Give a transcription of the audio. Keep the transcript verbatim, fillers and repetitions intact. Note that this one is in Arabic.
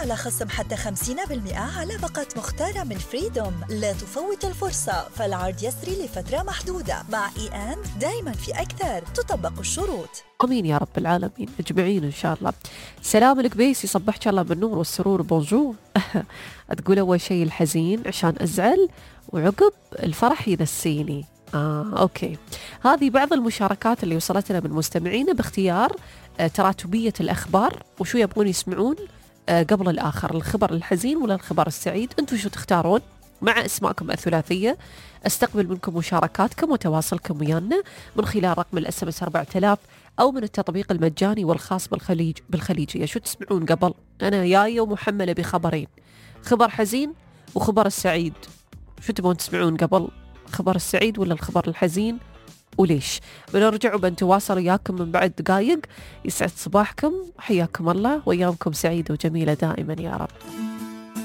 على خصم حتى خمسين بالمئة على باقة مختارة من فريدوم. لا تفوت الفرصة، فالعرض يسري لفترة محدودة. مع إي أند دايما في أكثر، تطبق الشروط. آمين يا رب العالمين أجمعين إن شاء الله. سلام الكبيسي، صبحك الله بالنور والسرور، بونجور. تقول أول شيء الحزين عشان أزعل، وعقب الفرح ينسيني. آه، أوكي. هذه بعض المشاركات اللي وصلتنا من مستمعين باختيار آه تراتبية الأخبار، وشو يبغون يسمعون آه قبل الآخر، الخبر الحزين ولا الخبر السعيد. أنتوا شو تختارون؟ مع اسماءكم الثلاثية استقبل منكم مشاركاتكم وتواصلكم ويانا من خلال رقم الاس ام اس أربعة آلاف أو من التطبيق المجاني والخاص بالخليج بالخليجية. شو تسمعون قبل؟ أنا جاية ومحملة بخبرين، خبر حزين وخبر السعيد. شو تبون تسمعون قبل؟ خبر السعيد ولا الخبر الحزين؟ وليش؟ بنرجع وبنتواصل وياكم من بعد دقايق. يسعد صباحكم، حياكم الله، وأيامكم سعيدة وجميلة دائما يا رب.